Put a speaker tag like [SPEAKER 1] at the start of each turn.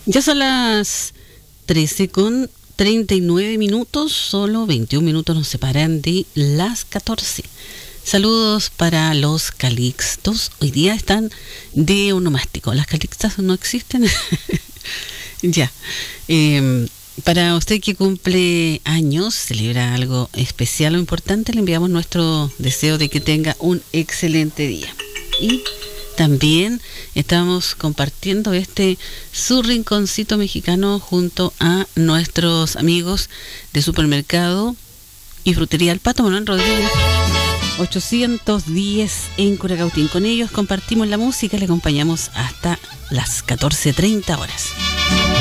[SPEAKER 1] Ya son las 13:39, solo 21 minutos nos separan de las 14. Saludos para los calixtos. Hoy día están de onomástico. Las calixtas no existen. Ya. Para usted que cumple años, celebra algo especial o importante, le enviamos nuestro deseo de que tenga un excelente día. Y también estamos compartiendo su rinconcito mexicano junto a nuestros amigos de Supermercado y Frutería El Pato Manuel Rodríguez 810 en Curacautín. Con ellos compartimos la música, le acompañamos hasta las 14:30 horas.